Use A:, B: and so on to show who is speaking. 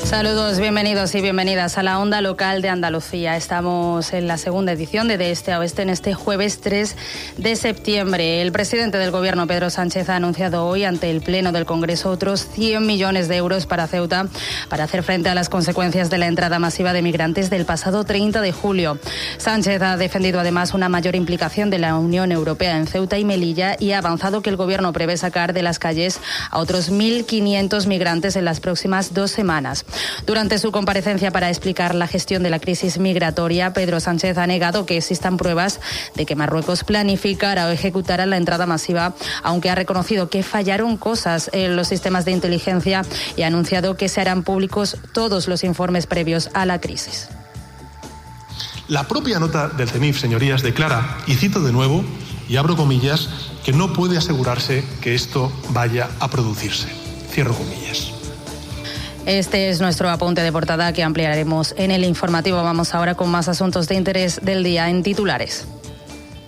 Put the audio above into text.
A: Saludos, bienvenidos y bienvenidas a la Onda Local de Andalucía. Estamos en la segunda edición de Este a Oeste en este jueves 3 de septiembre. El presidente del Gobierno, Pedro Sánchez, ha anunciado hoy ante el Pleno del Congreso otros 100 millones de euros para Ceuta para hacer frente a las consecuencias de la entrada masiva de migrantes del pasado 30 de julio. Sánchez ha defendido además una mayor implicación de la Unión Europea en Ceuta y Melilla y ha avanzado que el Gobierno prevé sacar de las calles a otros 1.500 migrantes en las próximas 2 semanas. Durante su comparecencia para explicar la gestión de la crisis migratoria, Pedro Sánchez ha negado que existan pruebas de que Marruecos planificara o ejecutara la entrada masiva, aunque ha reconocido que fallaron cosas en los sistemas de inteligencia y ha anunciado que se harán públicos todos los informes previos a la crisis.
B: La propia nota del CENIF, señorías, declara, y cito de nuevo, y abro comillas, que no puede asegurarse que esto vaya a producirse. Cierro comillas.
A: Este es nuestro apunte de portada que ampliaremos en el informativo. Vamos ahora con más asuntos de interés del día en titulares.